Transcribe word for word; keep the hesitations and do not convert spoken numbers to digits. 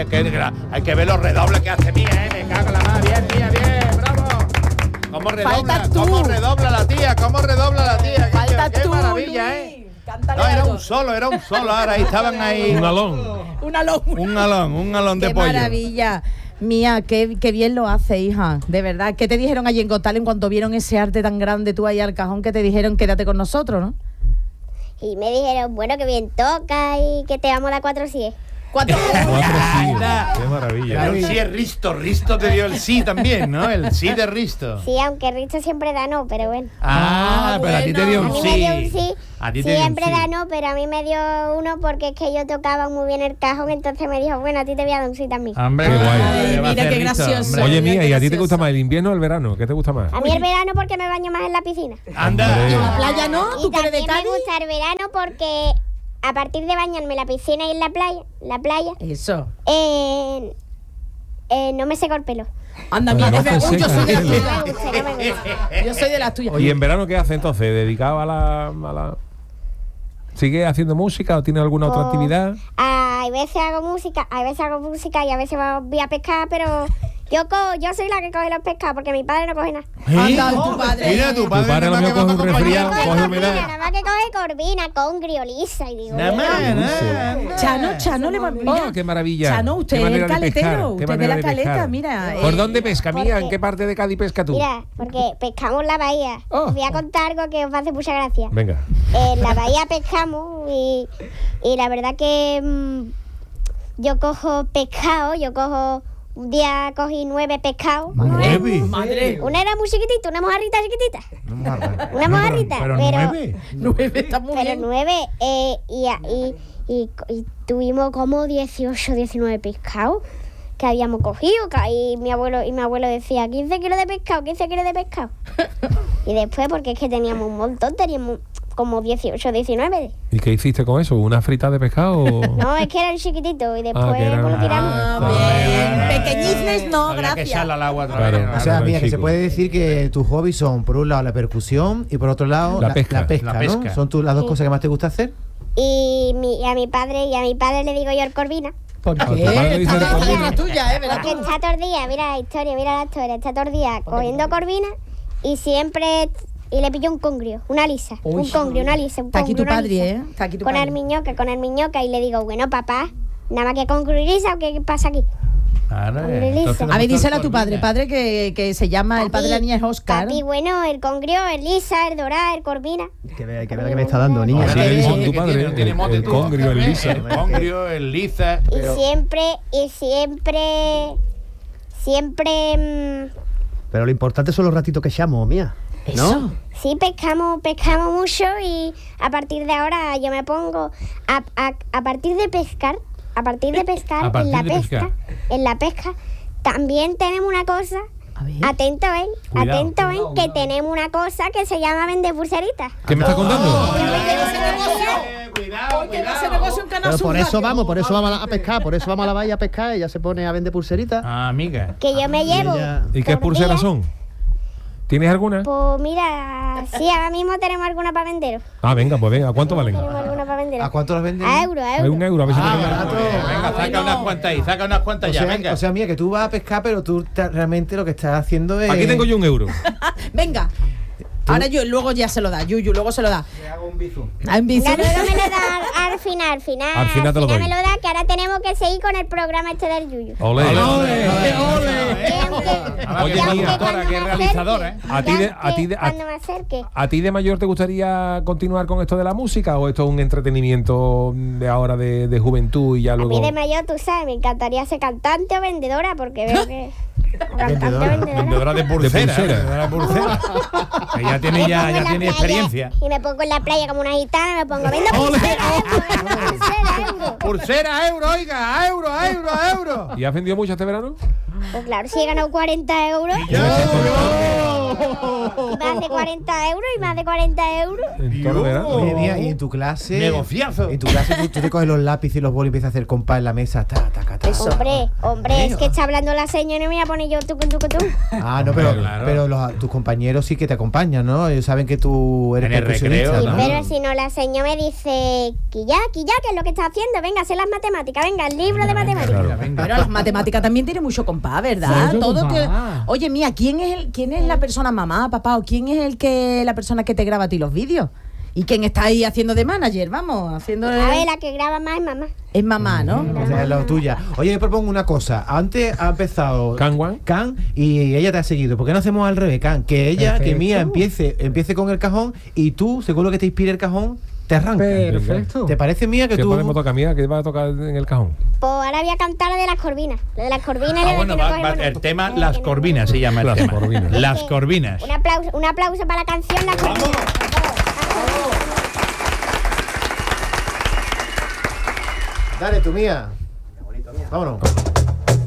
bien, que, hay que ver los redobles que hace Mía, ¿eh? Me cago en la mar, bien, Mía, bien, bravo. ¿Cómo redobla, cómo redobla la tía, cómo redobla la tía? Falta qué, qué tú, maravilla, Luis. ¿eh? Cántale No, era algo. un solo, era un solo, ahora ahí estaban ahí. Un alón. Un alón. Un galón, un galón de Qué pollo. maravilla. Mía, qué, qué bien lo hace, hija. De verdad. ¿Qué te dijeron allí en Got Talent cuando vieron ese arte tan grande tú ahí al cajón? Que te dijeron quédate con nosotros, ¿no? Y me dijeron, bueno, que bien toca y que te vamos a dar cuatro sí. Cuatro. Cuatro sí. Anda. Qué maravilla. Pero el sí es Risto, Risto te dio el sí también, ¿no? El sí de Risto. Sí, aunque Risto siempre da no, pero bueno. Ah, Ah, pero a ti te bueno. dio A un mí sí. me dio un sí. A ti te dio un Siempre sí. da no, pero a mí me dio uno porque es que yo tocaba muy bien el cajón, entonces me dijo, bueno, a ti te voy a dar un sí también. Hombre, Qué guay. Ay, va a mira hacer qué Risto, gracioso. hombre. Oye, Mía, ¿y a ti te gracioso. gusta más el invierno o el verano? ¿Qué te gusta más? A mí el verano porque me baño más en la piscina. Anda. Hombre. ¿En la playa no? Y ¿Tú que eres de también me Cádiz? gusta el verano porque a partir de bañarme en la piscina y en la playa, la playa, Eso. eh, eh, no me seco el pelo. Anda, Pero mira, no te uy, yo secas soy de las el pelo. No me tuyas. gusta, no me gusta. Yo soy de las tuyas. ¿Y en verano qué hace entonces? ¿Dedicado a la, a la... ¿Sigue haciendo música o tiene alguna otra Oh, actividad? Hay veces hago música, hay veces hago música y a veces voy a pescar, pero yo co yo soy la que coge los pescados porque mi padre no coge nada. Anda, tu padre. Mira, tu padre, Tu padre nada lo más mío que va coge un a acompañar. resfriado, Coge coge corvina, humedad. nada más que coge corvina, congrio, lisa y digo, Nada más, bueno, nada más. Chano, Chano, le va ¡Oh, qué maravilla! Chano, usted Qué es el manera de pescar, caletero. qué Usted es de manera la caleta, pescar. mira. ¿Por eh, dónde pesca, Mía? ¿En porque- qué parte de Cádiz pesca tú? mira, porque pescamos la bahía. Oh. Os voy a contar algo que os va a hacer mucha gracia. Venga. En la bahía pescamos y, y la verdad que mm, yo cojo pescado, yo cojo, un día cogí nueve pescados. Nueve. Madre. Una era muy chiquitita, una mojarrita chiquitita. Una mojarrita, Pero pero, nueve. Nueve, está muy pero bien. nueve eh, y, y, y, y tuvimos como dieciocho, diecinueve pescados que habíamos cogido ca- y mi abuelo y mi abuelo decía quince kilos de pescado, quince kilos de pescado. Y después, porque es que teníamos un montón, teníamos como dieciocho, diecinueve. ¿Y qué hiciste con eso? ¿Una frita de pescado? o- No, es que eran chiquititos y después que eran- pues, lo tiramos. Ah, bien. Pequeñiznes no, Había que gracias. echarla al agua otra Claro. vez. O ¿no? sea, Claro, mira, que se chico. puede decir que tus hobbies son, por un lado, la percusión y por otro lado, La la, pesca. la pesca, La ¿no? pesca. Son tú, las dos Sí. cosas que más te gusta hacer. Y, mi, y a mi padre y a mi padre le digo yo el corvina. ¿Por Ah, qué? tu padre dice Esta de esta corvina. es tuya, ¿eh? Verás Porque tú. está todo el día, mira la historia, mira la historia, está todo el día cogiendo corvina y siempre y le pilló un congrio, una lisa, Uy. un congrio, una lisa, un Está aquí congrio, tu una padre, lisa. ¿eh? Está aquí tu Con padre. el miñoca, con el miñoca y le digo, bueno papá, nada más que congrio y lisa, ¿o qué pasa aquí? Claro, Hombre, eh, entonces lisa. no A ver, me díselo a tu corvina. padre, padre que, que se llama, el padre de la niña es Oscar. Papi, bueno, el congrio, el lisa, el dorado, el corvina. Que vea que, vea que me está dando, niña. Así Ahora le que dicen tiene- tu que padre, tiene- no tiene el- mote el tú, congrio, el Oscar, lisa. El congrio, el lisa. Y siempre, y siempre, siempre, mm, Pero lo importante son los ratitos que echamos, mía. ¿No? Eso. sí, pescamos, pescamos mucho y a partir de ahora yo me pongo a, a, a partir de pescar, a partir de pescar A partir en la de pesca, pescar. en la pesca también tenemos una cosa, A ver. atento ven, Cuidado, atento ven que tenemos una cosa que se llama vender pulseritas. ¿Qué me estás contando? Eh, Cuidado, cuidado. Pero por eso vamos, por eso vamos a, la- a pescar, por eso vamos a la bahía a pescar y ella se pone a vender pulseritas. Ah, amiga. Que yo me llevo. ella- ¿Y qué por pulseras día. son? ¿Tienes alguna? Pues mira, sí, ahora mismo tenemos alguna para vender. Ah, venga, pues venga, ¿cuánto valen? Tenemos alguna para vender. ¿A cuánto las venden? A euro, a Hay euro. un euro, a ver si Ah, me queda. barato. Venga, saca unas cuantas ahí, saca unas cuantas O ya, sea, venga. o sea, mía, que tú vas a pescar, pero tú ta- realmente lo que estás haciendo es... Aquí tengo yo un euro. Venga. Ahora yo, luego ya se lo da, Yuyu, luego se lo da. Te hago un bizum. Ah, en bici. No, luego me lo da al, al final, al final. Al final te lo doy. me lo da, que ahora tenemos que seguir con el programa este del Yuyu. Ole. Ole, Ole. Y aunque- Ahora Oye, que y mía. aunque productora, cuando que me realizadora, ¿eh? acerque, A ti y de- aunque a ti de- a- cuando me acerque. ¿A ti de mayor te gustaría continuar con esto de la música o esto es un entretenimiento de ahora de, de juventud y ya A mí luego... de mayor, tú sabes, me encantaría ser cantante o vendedora, porque veo que... o cantante o vendedora. Vendedora de pulsera. pulsera. Vendedora de pulsera. Que ya tiene, Me ya, pongo en ya la tiene playa experiencia. Y me pongo en la playa como una gitana, me pongo vendo pulsera, euro, vendo pulsera, euro. Pulsera a euro, oiga, a euro, a euro, a euro. ¿Y has vendido mucho este verano? Pues claro, si he ganado cuarenta euros. Yo- más de cuarenta euros y más de cuarenta euros. En todo verano. Oye, mía, y en tu clase. Negociazo. En tu clase tú, tú te coges los lápices y los bolis y empiezas a hacer compás en la mesa. Ta, ta, ta, ta. Hombre, hombre, ¿Eh? es que está hablando la señora y no me voy a poner yo tú, tú, tú, tú. Ah, no, pero, Claro. pero los, tus compañeros sí que te acompañan, ¿no? Ellos saben que tú eres En el percusionista, recreo, ¿no? Pero si no, la señora me dice, Quilla, Quilla, ¿qué es lo que estás haciendo? Venga, sé las matemáticas, venga, el libro de matemáticas. Claro. Pero las matemáticas también tienen mucho compás, ¿verdad? Mucho Todo compás. que... Oye, mía, ¿quién es el, quién es la persona, mamá, papá, o quién es el que la persona que te graba a ti los vídeos? ¿Y quién está ahí haciendo de manager? Vamos, haciendo de... A ver, la que graba más es mamá. Es mamá, ¿no? O sea, es lo tuya. Oye, yo propongo una cosa. Antes ha empezado Can Wan. Can y ella te ha seguido. ¿Por qué no hacemos al revés, Can? Que ella, que Perfecto. Mía empiece, empiece con el cajón y tú, según lo que te inspire el cajón, te arranca. Perfecto. ¿Te parece, Mía, que ¿Qué tú? podemos tocar, mía? ¿Qué va a tocar en el cajón? Pues ahora voy a cantar la de las corvinas. La de las corvinas Ah, es bueno, la que no va- cogemos va- nada. el tema Es la Las que no Corvinas se llama el Las tema. Corvinas. Las Corvinas. Un aplauso, un aplauso para la canción Las Corvinas. Dale, tú, Mía. Vámonos.